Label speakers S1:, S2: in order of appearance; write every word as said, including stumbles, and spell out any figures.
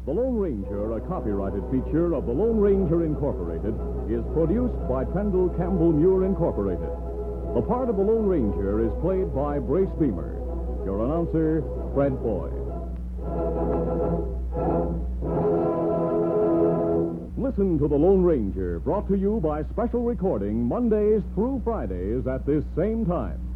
S1: The Lone Ranger, a copyrighted feature of the Lone Ranger Incorporated, is produced by Pendle Campbell Muir Incorporated. The part of the Lone Ranger is played by Brace Beamer. Your announcer, Fred Boyd. Listen to The Lone Ranger, brought to you by special recording Mondays through Fridays at this same time.